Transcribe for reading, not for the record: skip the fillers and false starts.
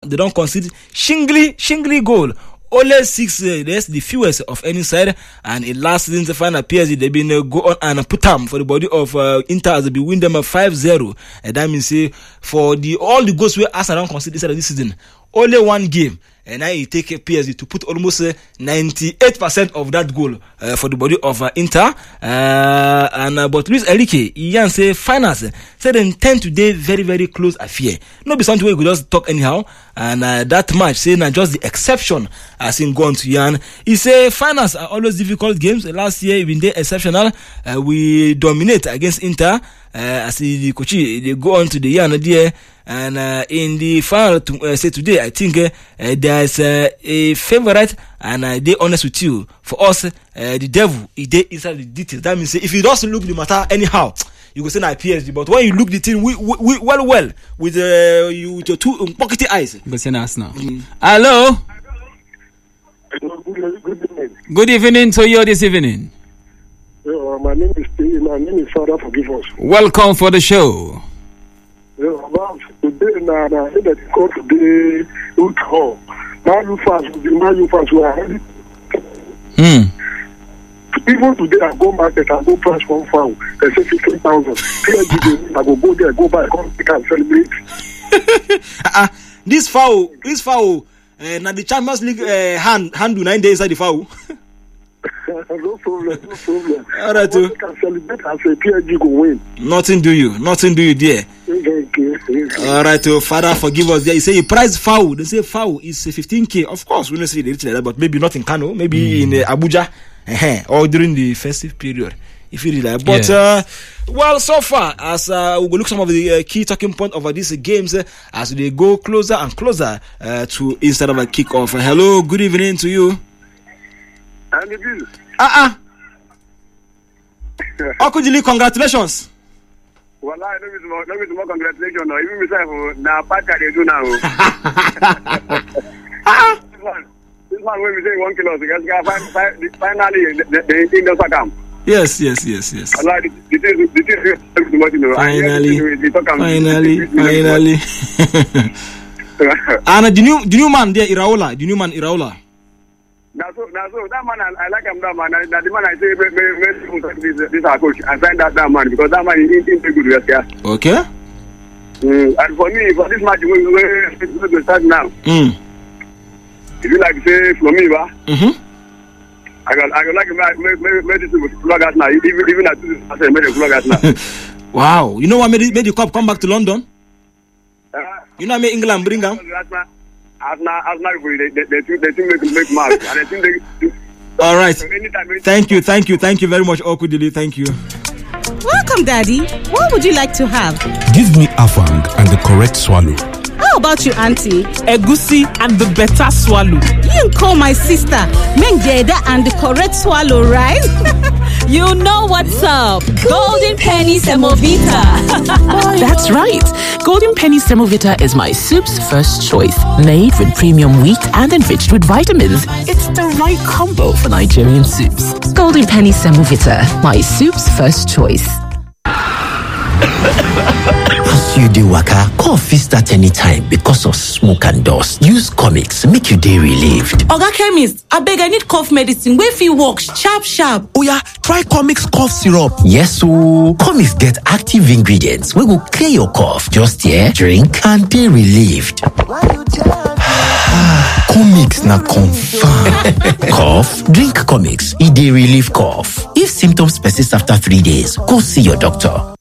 they don't concede shingly goal. Only 6, that's the fewest of any side, and it last season the final PSG they've been go on and put them for the body of Inter as they be win them 5-0, and that means say for all the goals we Arsenal don't concede this season, only one game. And now you take PSG to put almost 98% of that goal for the body of Inter. But Luis Enrique, he say finance said they intend today very, very close affair. Not be something we could just talk anyhow. And that match saying just the exception as in gone to Yan. He say finance are always difficult games. Last year we been exceptional. We dominate against Inter. As the coach they go on to the Yan there. And in the final say today, I think there's a favorite, and they honest with you. For us, the devil is inside the details. That means if you doesn't look the matter anyhow, you go say na PSG. But when you look the thing well with your two pockety eyes, you go say na Arsenal. Hello. Good evening to you this evening. My name is Father Forgive Us. Welcome for the show. Today, the court today, Man U fans were ready. Even today, I go market and go price one foul. They say 15,000. I go there, go buy, come pick and celebrate. This foul. Now the Champions League handle 9 days inside the foul. No problem. All right, you can celebrate and say PSG go win. Nothing do you there. All right, Father, forgive us. There, you say you price foul. They say foul is 15K. Of course, we don't see it, but maybe not in Kano, maybe in Abuja, or during the festive period. If you like, but well, so far as we will look some of the key talking point over these games as they go closer and closer to instead of a kick-off. Hello, good evening to you. Okujili, congratulations. Well, I know more congratulations. No, even myself, now Pacha they do now. This one when we say 1 kilo, because finally the thing doesn't come. Yes. Finally. And the new man there, Iraola. Now, that man, I like him, that man. That the man I say, this our coach. I signed that man because that man is in good rest, yeah. Okay. And for me, for this match, we will start now. If you like to say, for me, I got like made this plug out now. Even I say made a plug out now. Wow. You know what made the cup come back to London? You know what made England bring them? They make marks, and I think they. All right. Thank you very much, Okudili. Thank you. Welcome, Daddy. What would you like to have? Give me afang and the correct swallow. How about you, Auntie? Egusi and the better swallow. You call my sister Menjeda and the correct swallow, right? You know what's up. Golden Penny Semovita. That's right. Golden Penny Semovita is my soup's first choice. Made with premium wheat and enriched with vitamins. It's the right combo for Nigerian soups. Golden Penny Semovita, my soup's first choice. As you do waka, cough fit start anytime because of smoke and dust. Use Comics, make your day relieved. Oga Chemist, abeg I need cough medicine wey fit work sharp. Oya, try Comics cough syrup. Yes so Comics get active ingredients wey go clear your cough. Just drink and dey relieved. Comics na confirm. Cough? Drink Comics. E dey relieve cough. If symptoms persist after 3 days, go see your doctor.